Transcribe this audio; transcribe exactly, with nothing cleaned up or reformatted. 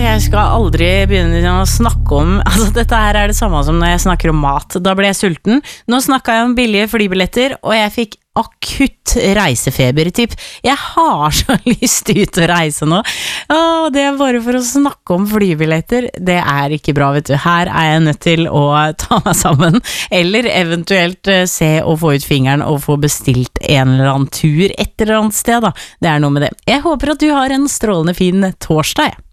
jeg skal aldri begynne å snakke om, altså dette her er det samme som når jeg snakker om mat, da ble jeg sulten. Nå snakket jeg om billige flybilletter, og jeg fikk akutt reisefebertipp. Jeg har så lyst ut å reise nå. Åh, det er bare for å snakke om flybilletter. Det er ikke bra, vet du. Her er jeg nødt til å ta meg sammen, eller eventuelt se og få ut fingeren og få bestilt en eller annen tur et eller annet sted da. Det er noe med det. Jeg håper at du har en strålende fin torsdag.